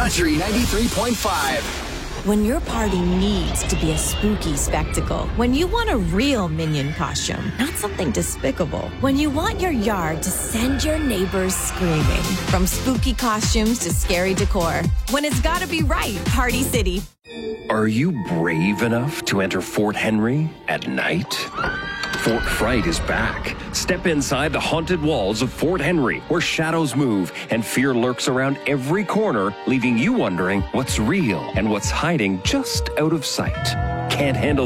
Country 93.5. When your party needs to be a spooky spectacle, when you want a real Minion costume, not something despicable, when you want your yard to send your neighbors screaming, from spooky costumes to scary decor, when it's gotta be right, Party City. Are you brave enough to enter Fort Henry at night? Fort Fright is back. Step inside the haunted walls of Fort Henry, where shadows move and fear lurks around every corner, leaving you wondering what's real and what's hiding just out of sight. Can't handle